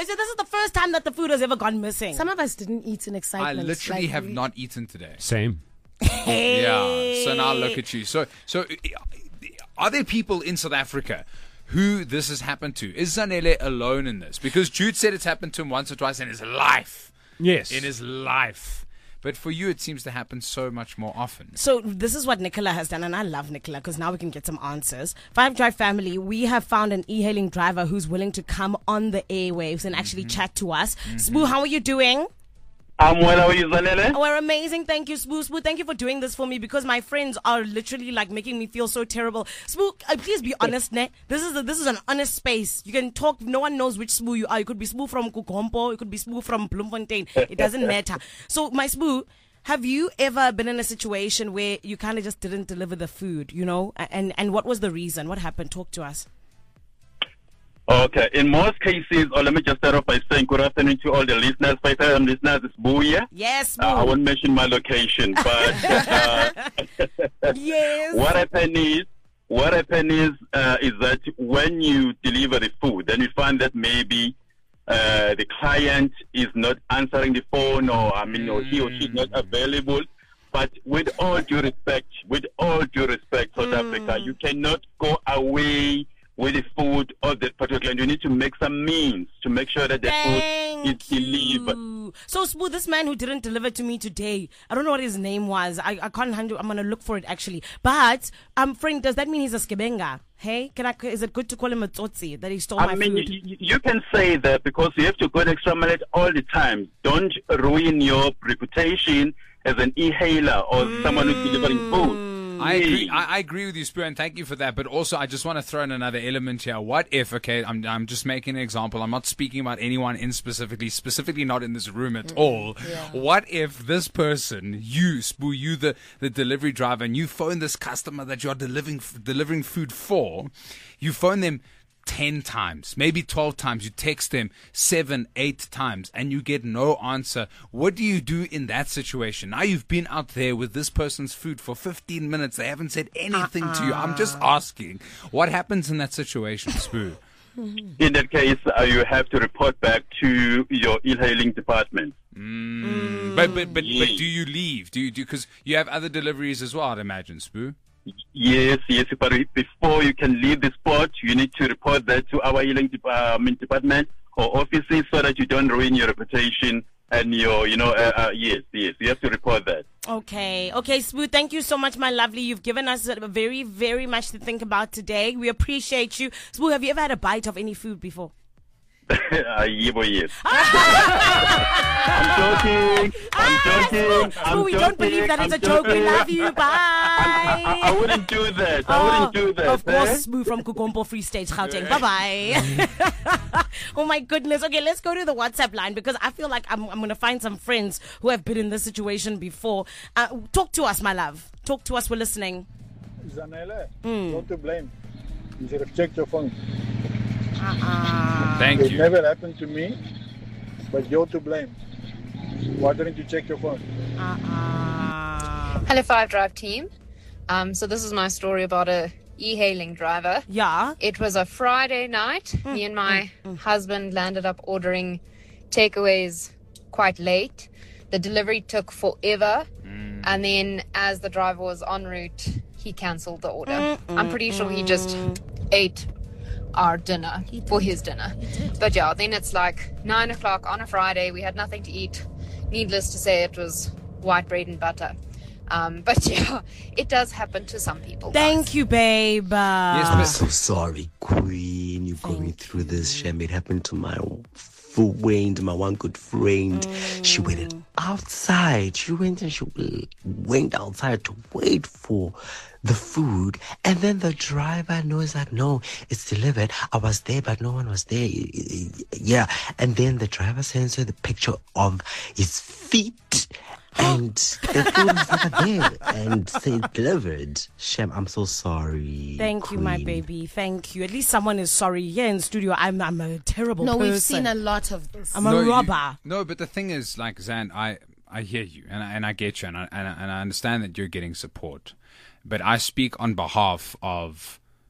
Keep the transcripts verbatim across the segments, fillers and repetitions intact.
said this is the first time that the food has ever gone missing. Some of us didn't eat in I excitement. literally like, have we- not eaten today. Same. Yeah. So now look at you. So, so are there people in South Africa who this has happened to? Is Zanele alone in this? Because Jude said it's happened to him once or twice in his life. Yes. In his life. But for you, it seems to happen so much more often. So this is what Nicola has done, and I love Nicola because now we can get some answers. Five Drive family, we have found an e-hailing driver who's willing to come on the airwaves and actually chat to us. Mm-hmm. Spoo, how are you doing? I'm well. How are you, Zanele? Oh, we're amazing. Thank you, Spoo. Spoo, thank you for doing this for me because my friends are literally like making me feel so terrible. Spoo, uh, please be honest, ne? This is a, this is an honest space. You can talk. No one knows which Spoo you are. You could be Spoo from Kukompo. You could be Spoo from Bloemfontein. It doesn't matter. So, my Spoo, have you ever been in a situation where you kind of just didn't deliver the food, you know? And and what was the reason? What happened? Talk to us. Okay. In most cases, or let me just start off by saying good afternoon to all the listeners. Five um, listeners, it's Booyah. Yes, Spoo. Uh, I won't mention my location, but uh, yes. what happened is, what happened is, uh, is that when you deliver the food, then you find that maybe uh, the client is not answering the phone, or I mean, or he or she is not available. But with all due respect, with all due respect, South Mm. Africa, you cannot go away with the food of that particular. You need to make some means to make sure that the Thank food is delivered. you. So, Spoo, this man who didn't deliver to me today, I don't know what his name was. I, I can't handle. I'm gonna look for it actually. But, um, friend, does that mean he's a skebenga? Hey, can I? Is it good to call him a tsotsi that he stole I my mean, food? you, you can say that because you have to go the extra mile all the time. Don't ruin your reputation as an e-hailer or Mm. someone who's delivering food. I agree. I, I agree with you, Spoo, and thank you for that. But also, I just want to throw in another element here. What if? Okay, I'm I'm just making an example. I'm not speaking about anyone in specifically, specifically not in this room at all. Yeah. What if this person, you, Spoo, you, the the delivery driver, and you phone this customer that you are delivering delivering food for, you phone them ten times, maybe twelve times, you text them seven, eight times, and you get no answer. What do you do in that situation? Now you've been out there with this person's food for fifteen minutes. They haven't said anything uh-uh. to you. I'm just asking, what happens in that situation, Spoo? In that case, uh, you have to report back to your e-hailing department. Mm. Mm. But, but, but, but do you leave? Do you do, because you have other deliveries as well, I'd imagine, Spoo? Yes, yes, but before you can leave the spot, you need to report that to our e-hailing department, department or offices so that you don't ruin your reputation and your, you know, uh, uh, yes, yes, you have to report that. Okay, okay, Spoo, thank you so much, my lovely. You've given us a very, very much to think about today. We appreciate you. Spoo, have you ever had a bite of any food before? uh, yeah, boy, yes. I'm joking. I'm joking. Spoo, I'm we joking. don't believe that it's I'm a joke. We joking. love you. Bye. I, I, I wouldn't do that. I wouldn't do that. Of course, eh? Spoo from Kukompo Free State, Gauteng. Bye-bye. Oh, my goodness. Okay, let's go to the WhatsApp line because I feel like I'm, I'm going to find some friends who have been in this situation before. Uh, talk to us, my love. Talk to us. We're listening. Zanele, Mm. not to blame. You should have checked your phone. Uh-uh. Thank It you. never happened to me, but you're to blame. Why didn't you check your phone? Uh-uh. Hello, Five Drive team. Um, so this is my story about a e-hailing driver. Yeah. It was a Friday night. Mm, Me and my mm, mm. husband landed up ordering takeaways quite late. The delivery took forever. Mm. And then as the driver was en route, he cancelled the order. Mm, I'm mm, pretty sure he mm. just ate our dinner for his dinner. But yeah, then it's like nine o'clock on a Friday. We had nothing to eat. Needless to say, it was white bread and butter. Um, but yeah, it does happen to some people. Thank guys. you, babe. Uh, Yes, I'm but- so sorry, Queen. You're going through this shame. It happened to my friend, my one good friend. Mm. She waited outside. She went and she went outside to wait for the food. And then the driver knows that, no, it's delivered. I was there, but no one was there. Yeah. And then the driver sends her the picture of his feet. And the food is never there and say delivered. Shem, I'm so sorry. Thank you, my Queen. baby. Thank you. At least someone is sorry. Here in studio, I'm I'm a terrible No, person. we've seen a lot of this. I'm a No, you- robber. no, but the thing is, like, Zan, I, I hear you, and I, and I get you, and I, and I, and I understand that you're getting support. But I speak on behalf of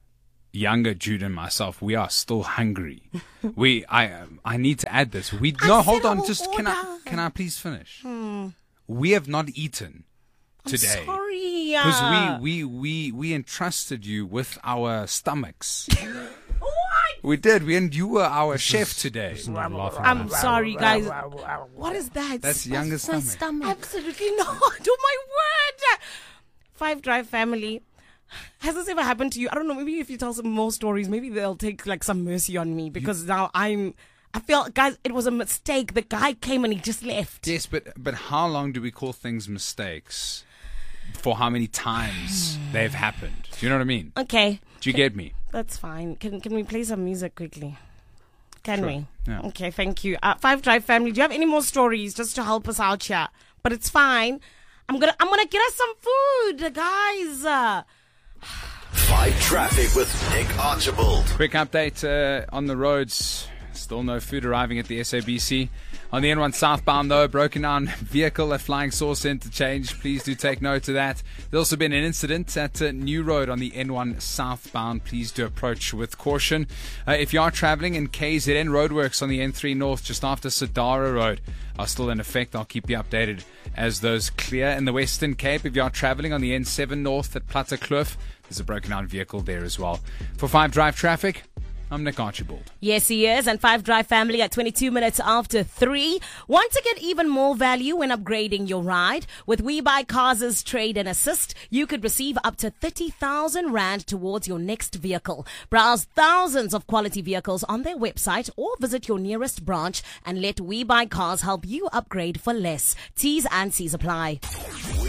younger Jude and myself, we are still hungry. we, I, um, I need to add this. We no, hold said I on. will Just can I, order. can I please finish? Hmm. We have not eaten today. I'm sorry. Because uh, we, we, we, we entrusted you with our stomachs. What? We did. We and you were our chef today. I'm sorry, guys. What is that? That's younger My stomach. stomach. Absolutely not. Oh my word. Five Drive family. Has this ever happened to you? I don't know. Maybe if you tell some more stories, maybe they'll take like some mercy on me because now I'm. I feel, guys, it was a mistake. The guy came and he just left. Yes, but but how long do we call things mistakes? For how many times they've happened? Do you know what I mean? Okay, Do you get me? that's fine. Can can we play some music quickly? Can Sure. we? Yeah. Okay, thank you. Uh, Five Drive family, do you have any more stories just to help us out here? But it's fine. I'm gonna I'm gonna get us some food, guys. Uh, Five Traffic with Nick Archibald. Quick update uh, on the roads. Still no food arriving at the S A B C. On the N one southbound, though, broken down vehicle at Flying Sauce Interchange. Please do take note of that. There's also been an incident at uh, New Road on the N one southbound. Please do approach with caution. Uh, if you are traveling in K Z N, roadworks on the N three North just after Sadara Road are still in effect. I'll keep you updated as those clear. In the Western Cape, if you are traveling on the N seven North at Plattekloof, there's a broken down vehicle there as well. For five Drive Traffic, I'm Nick Archibald. Yes, he is. And Five Drive family at twenty-two minutes after three. Want to get even more value when upgrading your ride? With We Buy Cars' Trade and Assist, you could receive up to thirty thousand rand towards your next vehicle. Browse thousands of quality vehicles on their website or visit your nearest branch and let We Buy Cars help you upgrade for less. T's and C's apply.